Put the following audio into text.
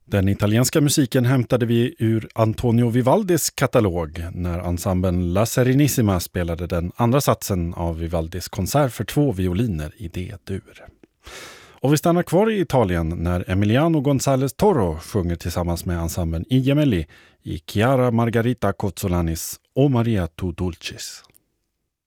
Den italienska musiken hämtade vi ur Antonio Vivaldis katalog när ensemblen La Serenissima spelade den andra satsen av Vivaldis konsert för 2 violiner i D-dur. Och vi stannar kvar i Italien när Emiliano González Toro sjunger tillsammans med ensemblen I Gemelli i Chiara Margarita Cozzolanis O Maria tu Dulcis.